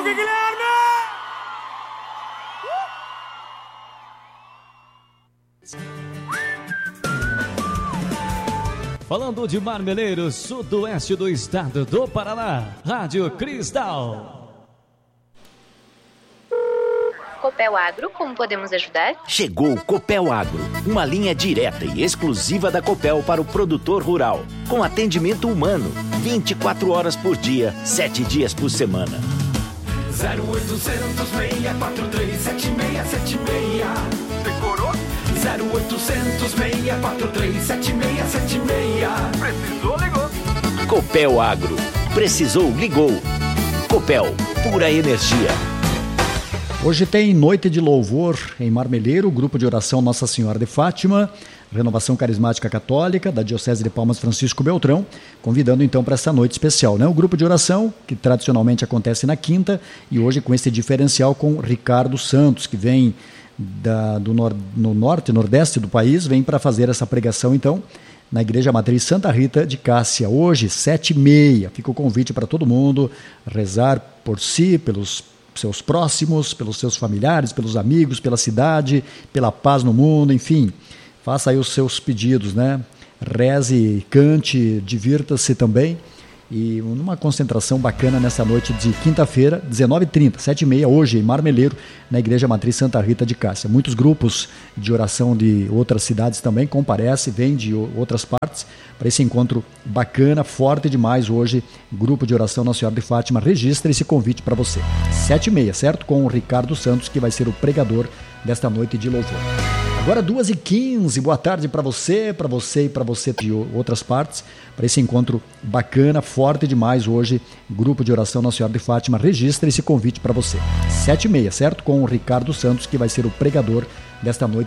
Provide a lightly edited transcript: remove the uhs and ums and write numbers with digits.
Henrique Guilherme! Falando de Marmeleiro, sudoeste do estado do Paraná, Rádio Cristal. Copel Agro, como podemos ajudar? Chegou o Copel Agro, uma linha direta e exclusiva da Copel para o produtor rural, com atendimento humano, 24 horas por dia, 7 dias por semana. 0800 643 7676. Decorou? 0800 643 7676. Precisou, ligou. Copel Agro. Precisou, ligou. Copel, pura energia. Hoje tem Noite de Louvor em Marmeleiro, grupo de oração Nossa Senhora de Fátima, Renovação Carismática Católica da Diocese de Palmas Francisco Beltrão, convidando então para essa noite especial, né? O grupo de oração que tradicionalmente acontece na quinta e hoje com esse diferencial com Ricardo Santos, que vem no norte, nordeste do país, vem para fazer essa pregação então na Igreja Matriz Santa Rita de Cássia, hoje 7h30. Fica o convite para todo mundo rezar por si, pelos seus próximos, pelos seus familiares, pelos amigos, pela cidade, pela paz no mundo, enfim, faça aí os seus pedidos, né? Reze, cante, divirta-se também e numa concentração bacana nessa noite de quinta-feira, 19h30, 7h30, hoje em Marmeleiro, na Igreja Matriz Santa Rita de Cássia. Muitos grupos de oração de outras cidades também comparecem, vêm de outras partes para esse encontro bacana, forte demais hoje, grupo de oração Nossa Senhora de Fátima. Registra esse convite para você. 7h30, certo? Com o Ricardo Santos, que vai ser o pregador desta noite de louvor. Agora 2h15, boa tarde para você e para você de outras partes, para esse encontro bacana, forte demais hoje, grupo de oração Nossa Senhora de Fátima. Registra esse convite para você. 7h30, certo? Com o Ricardo Santos, que vai ser o pregador desta noite